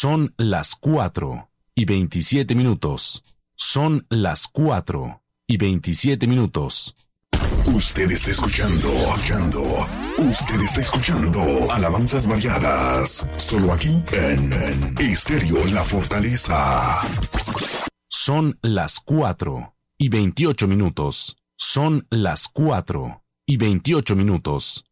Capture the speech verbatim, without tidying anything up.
Son las cuatro y veintisiete minutos. Son las cuatro y veintisiete minutos. Usted está escuchando, escuchando, usted está escuchando Alabanzas Variadas, solo aquí en, en Estéreo La Fortaleza. Son las cuatro y veintiocho minutos. Son las cuatro y veintiocho minutos.